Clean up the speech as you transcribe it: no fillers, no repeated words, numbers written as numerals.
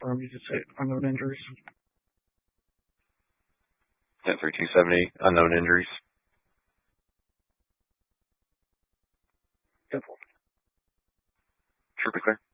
confirm you just say unknown injuries. 10-3-270, unknown injuries. Simple. Trooper clear.